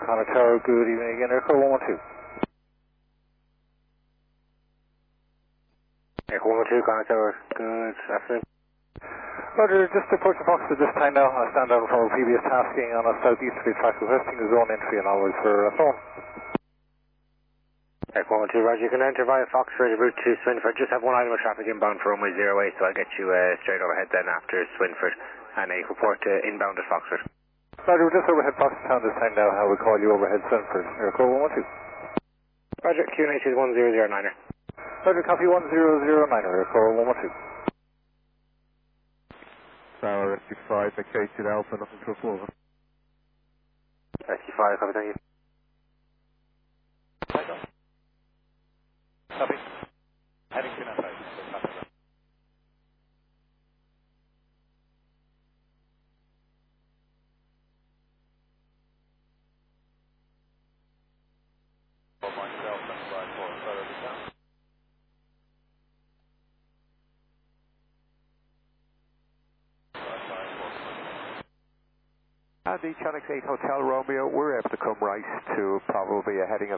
Connor Tower, good evening again, Airco 112. Airco 112, Connor Tower, good afternoon. Roger, just approach the Fox at this time now. I stand down from our previous tasking on a southeasterly track requesting the zone entry and always for a phone. Airco 112, Roger, you can enter via Fox Route to Swinford. Just have one item of traffic inbound for runway 08, so I'll get you straight overhead then after Swinford and a report inbound at Foxford. Roger, we're just overhead Foxtown this time now. I will call you overhead Swinford. Airco 112. Roger, QNH is 1009er. Roger, copy 1009er, Airco 112. Tower SQ5, vacated Alpha, nothing to report. SQ5, copy, thank you. Copy. Heading to Napa. Andy, Channix 8 Hotel Romeo, we're able to come right to probably a heading of